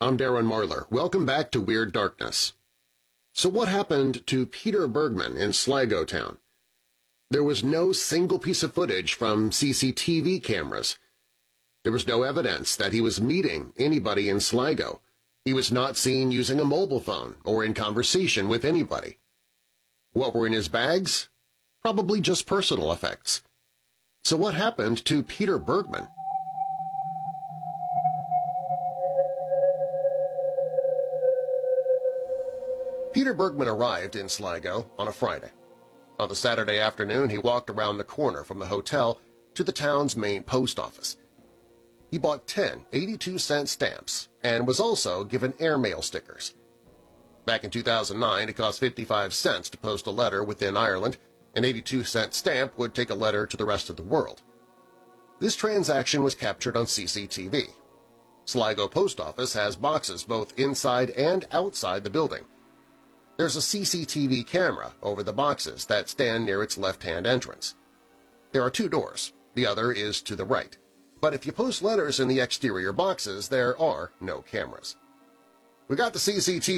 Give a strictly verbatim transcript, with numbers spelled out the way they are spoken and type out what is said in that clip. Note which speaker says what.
Speaker 1: I'm Darren Marlar. Welcome back to Weird Darkness. So what happened to Peter Bergman in Sligo Town? There was no single piece of footage from C C T V cameras. There was no evidence that he was meeting anybody in Sligo. He was not seen using a mobile phone or in conversation with anybody. What were in his bags? Probably just personal effects. So what happened to Peter Bergman? Peter Bergman arrived in Sligo on a Friday. On the Saturday afternoon, he walked around the corner from the hotel to the town's main post office. He bought ten eighty-two cent stamps and was also given airmail stickers. Back in two thousand nine, it cost fifty-five cents to post a letter within Ireland. An eighty-two cent stamp would take a letter to the rest of the world. This transaction was captured on C C T V. Sligo Post Office has boxes both inside and outside the building. There's a C C T V camera over the boxes that stand near its left-hand entrance. There are two doors. The other is to the right. But if you post letters in the exterior boxes, there are no cameras. We got the C C T V